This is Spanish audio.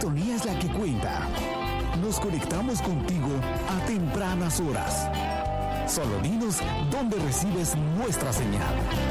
sintonía es la que cuenta. Nos conectamos contigo a tempranas horas. Solo dinos dónde recibes nuestra señal.